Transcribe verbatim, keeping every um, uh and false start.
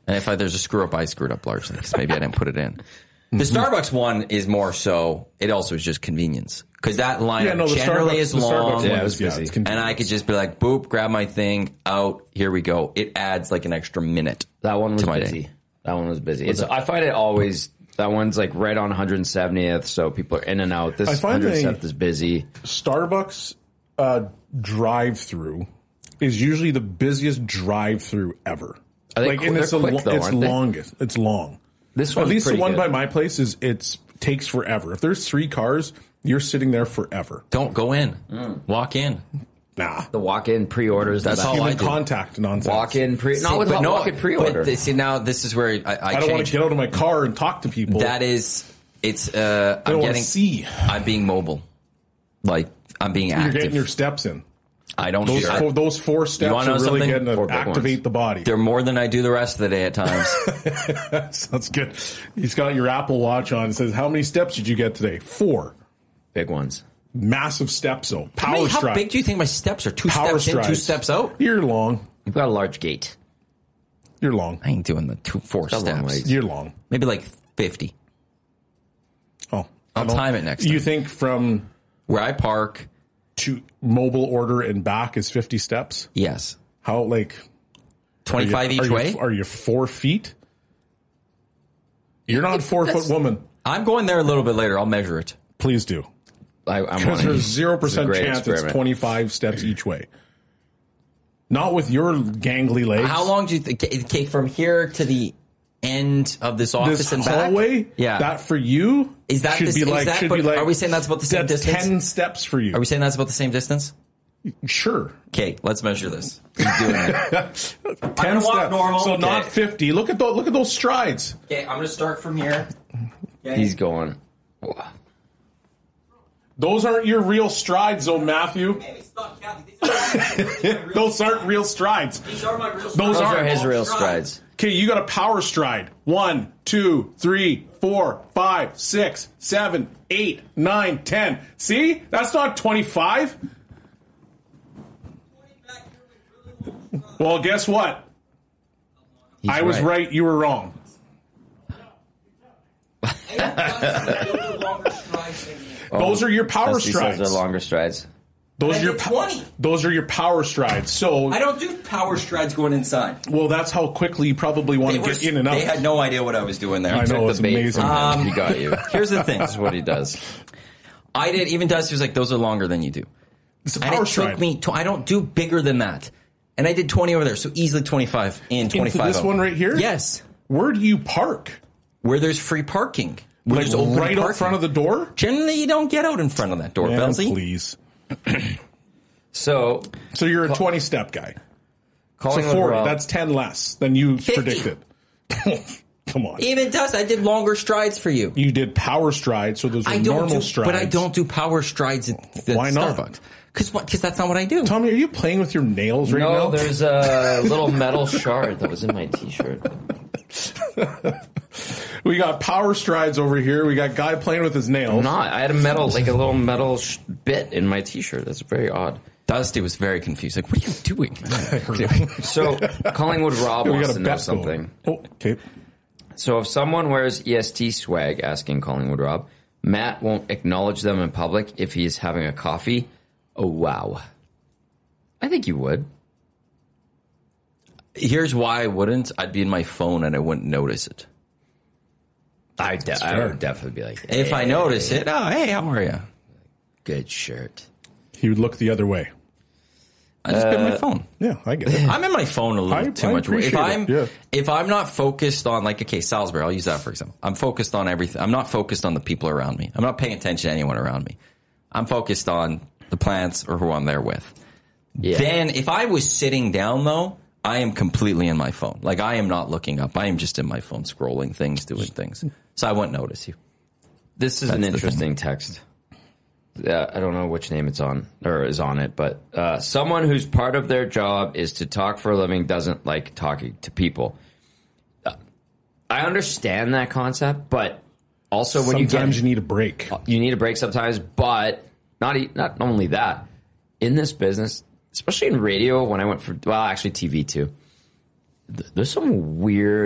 And if I, there's a screw up, I screwed up largely because maybe I didn't put it in. The Starbucks one is more so, it also is just convenience. Because that lineup yeah, no, generally Starbucks, is long. Yeah, it was busy. Yeah, and I could just be like, boop, grab my thing, out, here we go. It adds like an extra minute. That one was to my busy. Day. That one was busy. It's, I find it always, that one's like right on one hundred seventieth, so people are in and out. This one hundred seventieth is busy. Starbucks uh, drive-through is usually the busiest drive-through ever. Like, qu- and it's, quick, a, though, it's longest. It's long. This At least the one good. by my place is it's takes forever. If there's three cars, you're sitting there forever. Don't go in. Mm. Walk in. Nah. The walk-in pre-orders. That's all human I do. Contact nonsense. Walk-in pre. See, Not with but no, walk-in pre-order. But see, now this is where I, I, I don't want to get out of my car and talk to people. That is, it's. Uh, I don't I'm want getting. to see. I'm being mobile. Like I'm being You're active. getting your steps in. I don't. Those sure. four, those four steps are really something? getting to Four activate ones. the body. They're more than I do the rest of the day at times. That's good. He's got your Apple Watch on. It says, how many steps did you get today? Four. Big ones. Massive steps, though. Power I mean, how stride. big do you think my steps are? Two Power steps in, two strides. steps out? You're long. You've got a large gate. You're long. I ain't doing the two, four Got long steps. legs. You're long. Maybe like fifty. Oh. I'll time it next time. You think from Where I park, to mobile order and back is fifty steps? yes. How, like... twenty-five are you, each are way? You, are you four feet? You're not a four-foot woman. I'm going there a little bit later. I'll measure it. Please do. I, I'm Because there's zero percent great chance experiment. it's twenty-five steps each way. Not with your gangly legs. How long do you think? Okay, from here to the end of this office This and back? hallway, Yeah. that for you Is that should the- be is like that- should but be like. are we saying that's about the same that's distance? ten steps for you. Are we saying that's about the same distance? Sure. Okay, let's measure this. He's doing it. ten gonna walk steps. normal. So Okay. not fifty. Look at those. Look at those strides. Okay, I'm going to start from here. Okay. He's going. Wow. Those aren't your real strides, though, Matthew. Hey, stop counting. These are- these are real- Those aren't real strides. These are my real Those Those are are his real strides. Okay, you got a power stride. One, two, three, four, five, six, seven, eight, nine, ten. See? That's not twenty-five. Well, guess what? He's I was right. You were wrong. Those are your power Dusty strides. says they're longer strides. Those I are your did po- twenty. Those are your power strides. So, I don't do power strides going inside. well, that's how quickly you probably want They, to were, get in and out. they had no idea what I was doing there. I know, Took it's the bait amazing. from him. Um, He got you. Here's the thing. This is what he does. I did, even Dusty was like, those are longer than you do. It's a And power it took stride. me, to, I don't do bigger than that. And I did twenty over there, so easily twenty-five in, twenty-five Into this out. one right here? Yes. Where do you park? Where there's free parking. Where Like there's open right out parking. front of the door? Generally, you don't get out in front of that door, Man, Belzy. please. So, So you're a twenty-step guy. So Collingwood forty. Rob- That's ten less than you fifty. predicted. Come on. Even does. I did longer strides for you. You did power strides, so those are I don't normal do, strides. but I don't do power strides at, at Why not? Starbucks. Because what? Because that's not what I do. Tommy, are you playing with your nails right no, now? there's a little metal shard that was in my T-shirt. We got power strides over here. We got guy playing with his nails. Not. I had a metal, like a little metal sh- bit in my T-shirt. That's very odd. Dusty was very confused. Like, what are you doing? So, Collingwood Rob Yeah, we wants got to a know bet something. going. Oh, okay. So, if someone wears E S T swag, asking Collingwood Rob, Matt won't acknowledge them in public if he is having a coffee. Oh, wow. I think you would. Here's why I wouldn't. I'd be in my phone and I wouldn't notice it. I, de- I would definitely be like, If I "Hey, notice it, oh, hey, how are you? good shirt. He would look the other way. I just be on my Uh, phone. Yeah, I get it. I'm in my phone a little I- too I much. If appreciate I'm it, yeah. if I'm not focused on, like, okay, Salisbury, I'll use that for example. I'm focused on everything. I'm not focused on the people around me. I'm not paying attention to anyone around me. I'm focused on the plants or who I'm there with. Yeah. Then if I was sitting down though, I am completely in my phone. Like, I am not looking up. I am just in my phone scrolling things, doing things. So I wouldn't notice you. This is That's an the interesting text. Uh, I don't know which name it's on or is on it, but uh, someone whose part of their job is to talk for a living doesn't like talking to people. Uh, I understand that concept, but also when you Sometimes get, you need a break. you need a break sometimes, but not e- not only that. In this business, especially in radio, when I went for, well, actually T V too, th- there's some weird